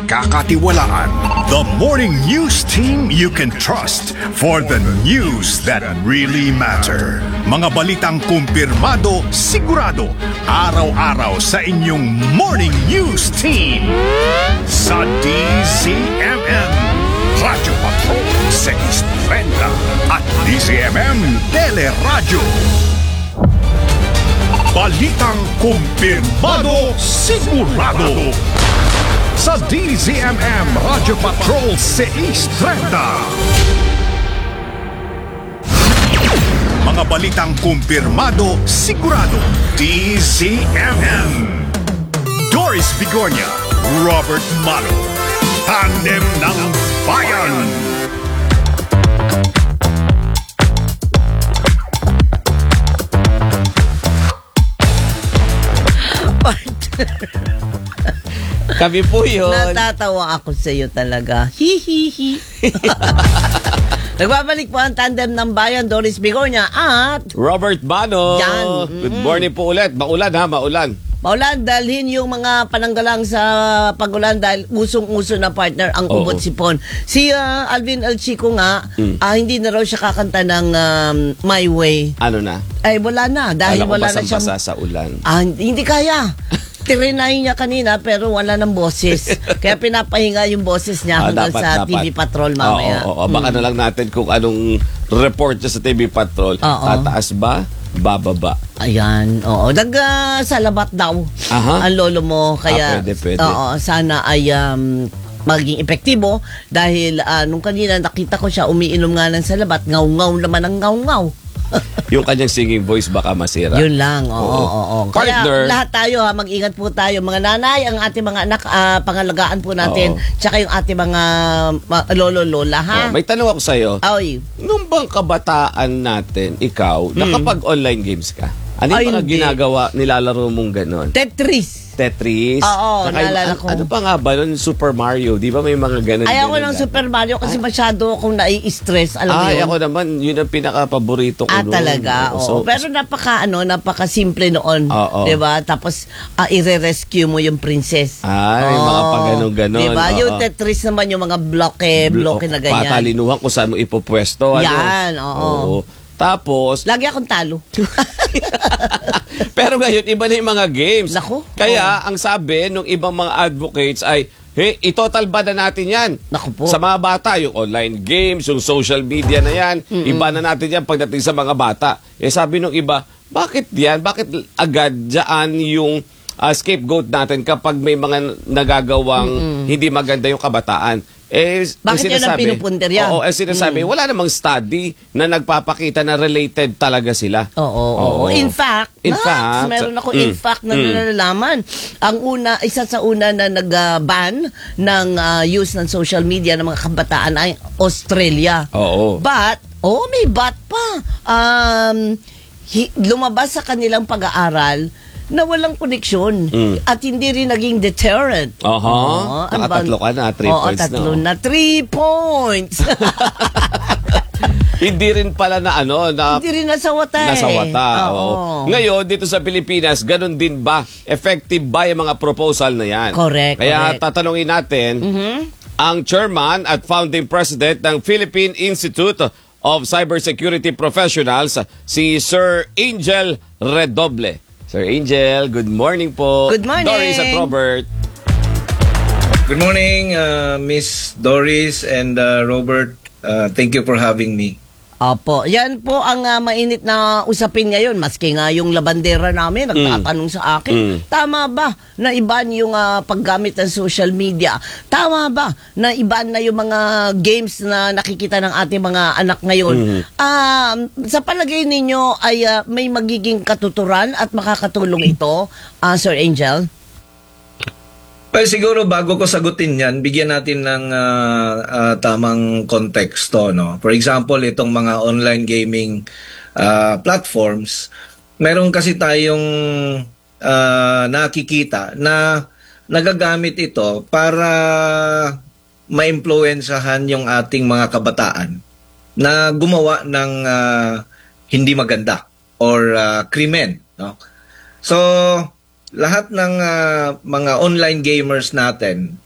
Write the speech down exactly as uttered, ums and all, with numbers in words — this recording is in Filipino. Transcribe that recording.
pinagkakatiwalaan. The morning news team you can trust for the news that really matter. Mga balitang kumpirmado, sigurado, araw-araw sa inyong morning news team. Sa D Z M M, Radyo Patrol six thirty at D Z M M Teleradyo. Balitang kumpirmado, sigurado. Sa D Z M M Radyo Patrol six thirty. Mga balitang kumpirmado, sigurado. D Z M M. Doris Bigornia, Robert Malo. Tandem ng Bayan. Kami po yun. Natatawa ako sa iyo talaga. Hihihi. Nagbabalik po ang Tandem ng Bayan, Doris Bigornia at Robert Mano. Yan. Good morning po ulit. Maulan ha, maulan. Maulan, dalhin yung mga pananggalang sa pagulan dahil usong-uso na partner ang Oo. Ubot Sipon. Si uh, Alvin El Chico nga, Mm. ah, hindi na raw siya kakanta ng um, My Way. Ano na? Ay, wala na. Dahil Alam ko wala na siyang... basang-basa sa ulan. Ah, hindi kaya. Tirinay niya kanina pero wala ng boses. Kaya pinapahinga yung boses niya Ah, hanggang dapat, sa dapat. T V Patrol mamaya. Oo, oo, oo. Baka na lang natin kung anong report niya sa T V Patrol. Oo. Tataas ba? Bababa. Ayan, oo. Nag-salabat daw Aha. ang lolo mo. Kaya, Ah, pwede, pwede. Oo, sana ay um, maging epektibo dahil ah, nung kanina nakita ko siya umiinom nga ng salabat, ngaw-ngaw naman ang ngaw-ngaw. Yung kanyang singing voice baka masira. Yun lang, oo, Oo. oo, oo. Partner. Kaya lahat tayo ha, mag-ingat po tayo. Mga nanay, ang ating mga anak, ah, pangalagaan po natin. Oo. Tsaka yung ating mga ma- lolo-lola, ha? Oh, may tanong ako sa'yo. Ay, Nung bang kabataan natin, ikaw, nakapag-online games ka? Ano Hmm. Ay, yung mga hindi. ginagawa, nilalaro mong ganon? Tetris. Tetris? Oo, Saka yung- naalala an- ko. Ano pa nga ba nun? Super Mario. Di ba may mga ganon? Ayaw ko ganon ng dati? Super Mario kasi masyado akong nai-stress. Alam mo Ay, yun? ako naman, yun ang pinaka-paborito ko Ah, noon. talaga. Oo. So, Pero napaka, ano, napaka simple noon. Oo. Diba? Tapos, ah, i-rescue mo yung princess. Ay, Oo. mga paganon-ganon. Diba? Oo. Yung Tetris naman, yung mga bloke, bloke na ganyan. Patalinuhan kung saan mo ipopwesto. Ano? Yan, oo. Tapos, Lagi akong talo. pero ngayon, iba na yung mga games. Naku. Kaya, ang sabi ng ibang mga advocates ay, hey, itotal ba na natin yan? Naku po. Sa mga bata, yung online games, yung social media na yan, iba na natin yan pagdating sa mga bata. Eh sabi ng iba, bakit yan? Bakit agad dyan yung uh, scapegoat natin kapag may mga nagagawang hindi maganda yung kabataan? Eh, Bakit yan ang pinupunterya? Oo, eh sinasabi, wala namang study na nagpapakita na related talaga sila. Oo, oo. Oo. In fact, In Max, fact, meron ako mm, in fact na mm. nalalaman. Ang una, isa sa una na nag-ban ng ah, use ng social media ng mga kabataan ay Australia. Oo. But, oh, may but pa. Um, hi- lumabas sa kanilang pag-aaral na walang koneksyon Mm. at hindi rin naging deterrent. Aha. Oo, ano ba- Nakatatlo ka na, three Oo, points na, tatlo oh. na. Three points. Hindi rin pala na ano, na Hindi rin nasawata eh. nasawata. Oo. Oo. Ngayon, dito sa Pilipinas, ganun din ba? Effective ba yung mga proposal na yan? Correct, Kaya correct. tatanungin natin, ang chairman at founding president ng Philippine Institute of Cybersecurity Professionals, si Sir Angel Redoble. Sir Angel, good morning po. Good morning. Doris at Robert. Good morning, uh, Miss Doris and uh, Robert. Uh, thank you for having me. Opo, yan po ang ah, mainit na usapin ngayon. Maski nga yung labandera namin, nagtatanong sa akin, Mm. tama ba na iban yung ah, paggamit ng social media? Tama ba na iban na yung mga games na nakikita ng ating mga anak ngayon? Ah, sa palagay ninyo ay ah, may magiging katuturan at makakatulong ito, ah, Sir Angel? Well, siguro bago ko sagutin yan, bigyan natin ng uh, uh, tamang konteksto. No? For example, itong mga online gaming uh, platforms, meron kasi tayong uh, nakikita na nagagamit ito para ma-impluensyahan yung ating mga kabataan na gumawa ng uh, hindi maganda or uh, krimen. No? So, lahat ng uh, mga online gamers natin,